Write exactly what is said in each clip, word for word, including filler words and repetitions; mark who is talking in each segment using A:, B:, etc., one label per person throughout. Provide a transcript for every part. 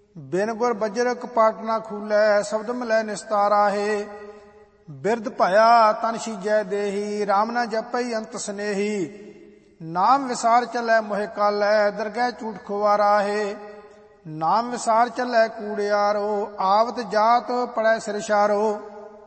A: ਬਿਨ ਗੁਰ ਬਜਰ ਕਪਾਟ ਨਾ ਖੂਲੈ, ਸ਼ਬਦ ਮਿਲੈ ਨਿਸਤਾਰਾ ਹੈ। ਬਿਰਧ ਭਇਆ ਤਨ ਸੀਜੈ ਦੇਹੀ, ਰਾਮ ਨਾ ਜਪਈ ਅੰਤ ਸਨੇਹੀ। ਨਾਮ ਵਿਸਾਰ ਚੱਲੈ ਮੋਹਿ ਕਾਲੈ, ਦਰਗਹਿ ਝੂਠ ਖੁਆਰਾ ਹੈ। ਨਾਮ ਵਿਸਾਰ ਚੱਲੈ ਕੂੜਿਆਰੋ, ਆਵਤ ਜਾਤ ਪੜੈ ਸਿਰਸ਼ਾਰੋ।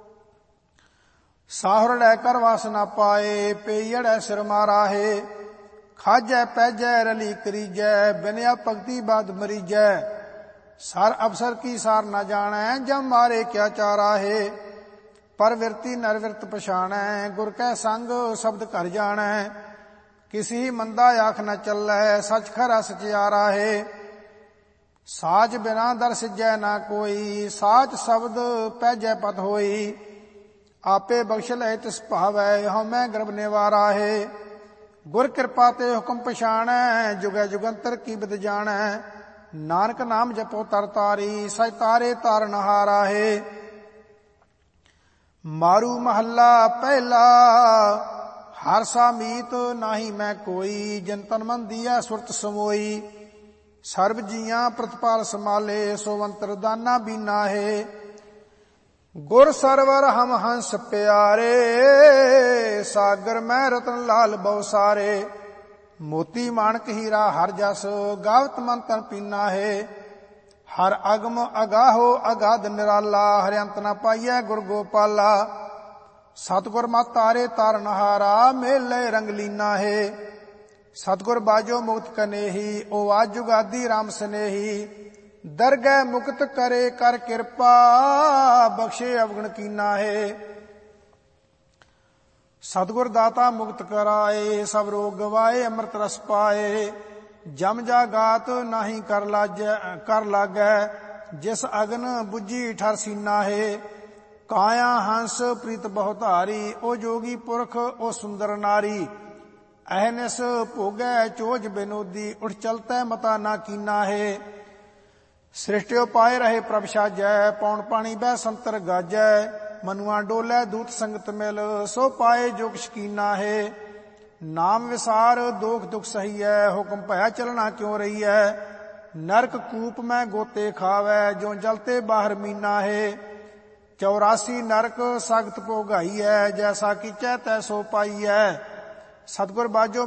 A: ਸਾਹੁਰ ਲੈ ਕਰ ਵਾਸ ਨਾ ਪਾਏ, ਪੇਈੜੈ ਸਿਰ ਮਾਰਾ ਹੈ। ਖਾਜੈ ਪੈਜੈ ਰਲੀ ਕਰੀਜੈ, ਬਿਨਿਆ ਭਗਤੀ ਬਾਦ ਮਰੀਜੈ। ਸਰ ਅਵਸਰ ਕੀ ਸਾਰ ਨਾ ਜਾਣੈ, ਜਮ ਮਾਰੇ ਕਿਆ ਚਾਰਾ ਹੈ। ਪਰਵਿਰਤੀ ਨਰਵਿਰਤ ਪਛਾਣੈ, ਗੁਰ ਕੈ ਸੰਗ ਸ਼ਬਦ ਘਰ ਜਾਣੈ। ਕਿਸੀ ਮੰਦਾ ਆਖ ਨਾ ਚੱਲੈ, ਸਚ ਖਰਾ ਸਚਿਆਰਾ ਹੈ। ਸਾਚ ਬਿਨਾ ਦਰ ਸਿਜੈ ਨਾ ਕੋਈ, ਸਾਚ ਸ਼ਬਦ ਪੈਜੈ ਪਤ ਹੋਈ। ਆਪੇ ਬਖਸ਼ ਲਏ ਤਿਸ ਭਾਵੈ, ਹਉਮੈ ਗਰਭ ਨਿਵਾਰਾ ਹੈ। ਗੁਰ ਕਿਰਪਾ ਤੇ ਹੁਕਮ ਪਛਾਣੈ, ਜੁਗੈ ਜੁਗੰਤਰ ਕੀ ਬਿਦ ਜਾਣੈ। ਨਾਨਕ ਨਾਮ ਜਪੋ ਤਰ ਤਾਰੀ, ਸਚ ਤਾਰੇ ਤਾਰਨਹਾਰਾ ਹੈ। ਮਾਰੂ ਮਹੱਲਾ ਪਹਿਲਾ, ਹਰ ਸਾ ਮੀਤ ਨਾਹੀ ਮੈਂ ਕੋਈ। ਜਿਨ ਤਨ ਮਨ ਦੀਐ ਸੁਰਤ ਸਮੋਈ, ਸਰਬ ਜੀਆਂ ਪ੍ਰਤਪਾਲ ਸਮਾਲੇ। ਸੋਵੰਤਰ ਦਾਨਾ ਬੀਨਾ ਹੈ। ਗੁਰ ਸਰਵਰ ਹਮ ਹੰਸ ਪਿਆਰੇ, ਸਾਗਰ ਮੈਂ ਰਤਨ ਲਾਲ ਬਹੁ ਸਾਰੇ। ਮੋਤੀ ਮਾਣਕ ਹੀਰਾ ਹਰ ਜਸ, ਗਾਵਤ ਮਨ ਤਨ ਪੀਨਾ ਹੈ। ਹਰ ਅਗਮ ਅਗਾਹੋ ਅਗਾਧ ਨਿਰਾਲਾ, ਹਰਿ ਅੰਤ ਨਾ ਪਾਈਐ ਗੁਰ ਗੋਪਾਲਾ। ਸਤਿਗੁਰ ਮਤ ਤਾਰੇ ਤਾਰਨਹਾਰਾ, ਮੇਲ ਲਏ ਰੰਗ ਲੀਨਾ ਹੈ। ਸਤਿਗੁਰ ਬਾਜੋ ਮੁਕਤ ਕਨੇਹੀ, ਓ ਆਦ ਜੁਗਾਦੀ ਰਾਮ ਸਨੇਹੀ। ਦਰਗਹਿ ਮੁਕਤ ਕਰੇ ਕਰ ਕਿਰਪਾ, ਬਖਸ਼ੇ ਅਵਗਣ ਕੀਨਾ ਹੈ। ਸਤਿਗੁਰ ਦਾਤਾ ਮੁਕਤ ਕਰਾਏ, ਸਭ ਰੋਗ ਗਵਾਏ ਅੰਮ੍ਰਿਤ ਰਸ ਪਾਏ। ਜਮ ਜਾਗਾਤ ਨਾਹੀ ਕਰ ਲਾਜੈ ਕਰ ਲਾਗੈ, ਜਿਸ ਅਗਨ ਬੁਝੀ ਠਰ ਸੀਨਾ ਹੈ। ਕਾਇਆ ਹੰਸ ਪ੍ਰੀਤ ਬਹੁ ਧਾਰੀ, ਓ ਜੋਗੀ ਪੁਰਖ ਓ ਸੁੰਦਰ ਨਾਰੀ। ਅਹਨਿਸ ਭੋਗੈ ਚੋਜ ਬਿਨੋਦੀ, ਉਠ ਚਲਤੈ ਮਤਾ ਨਾ ਕੀਨਾ ਹੈ। ਸ੍ਰਿਸ਼ਟਿਓ ਪਾਏ ਰਹੇ ਪ੍ਰਭ ਸਾਜੈ, ਪੌਣ ਪਾਣੀ ਬਹਿ ਸੰਤਰ ਗਾਜੈ। ਮਨੁਆ ਡੋਲੇ ਦੂਤ ਸੰਗਤ ਮਿਲ, ਸੋ ਪਾਏ ਜੋ ਕਿਛ ਕੀਨਾ ਹੈ। ਨਾਮ ਵਿਸਾਰ ਦੋਖ ਦੁਖ ਸਹੀਐ, ਹੁਕਮ ਭਇਆ ਚਲਣਾ ਕਿਉ ਰਹੀਐ। ਨਰਕ ਕੂਪ ਮੈਂ ਗੋਤੇ ਖਾਵੈ, ਜੋ ਜਲਤੇ ਬਾਹਰ ਮੀਨਾ ਹੈ। ਚੌਰਾਸੀ ਨਰਕ ਸਖਤ ਭੋਗਾਈਐ, ਜੈਸਾ ਕੀਚੈ ਤੈਸੋ ਪਾਈਐ। ਸਤਿਗੁਰ ਬਾਝੋ